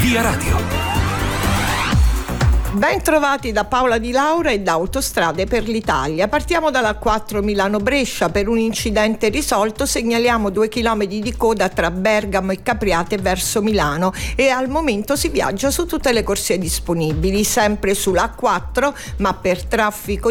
Via Radio. Ben trovati da Paola Di Laura e da Autostrade per l'Italia. Partiamo dalla 4 Milano-Brescia. Per un incidente risolto segnaliamo 2 chilometri di coda tra Bergamo e Capriate verso Milano e al momento si viaggia su tutte le corsie disponibili, sempre sulla A4, ma per traffico